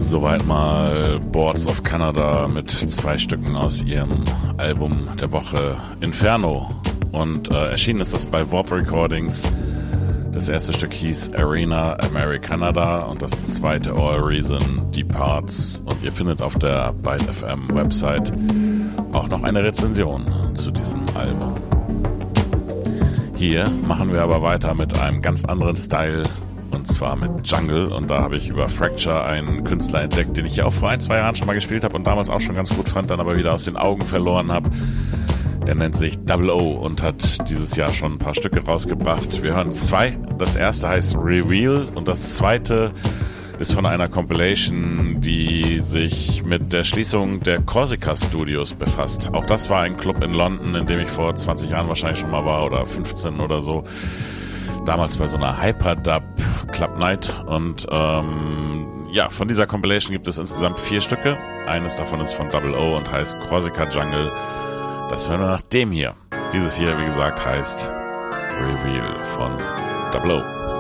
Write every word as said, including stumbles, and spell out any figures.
Soweit mal Boards of Canada mit zwei Stücken aus ihrem Album der Woche Inferno. Und äh, erschienen ist das bei Warp Recordings. Das erste Stück hieß Arena Americanada und das zweite All Reason Departs. Und ihr findet auf der Byte F M Website auch noch eine Rezension zu diesem Album. Hier machen wir aber weiter mit einem ganz anderen Style. Und zwar mit Jungle, und da habe ich über Fracture einen Künstler entdeckt, den ich ja auch vor ein, zwei Jahren schon mal gespielt habe und damals auch schon ganz gut fand, dann aber wieder aus den Augen verloren habe. Der nennt sich Double O und hat dieses Jahr schon ein paar Stücke rausgebracht. Wir hören zwei. Das erste heißt Reveal und das zweite ist von einer Compilation, die sich mit der Schließung der Corsica Studios befasst. Auch das war ein Club in London, in dem ich vor zwanzig Jahren wahrscheinlich schon mal war oder fünfzehn oder so. Damals bei so einer Hyperdub Club Night und ähm, ja, von dieser Compilation gibt es insgesamt vier Stücke. Eines davon ist von Double O und heißt Corsica Jungle. Das hören wir nach dem hier. Dieses hier, wie gesagt, heißt Reveal von Double O.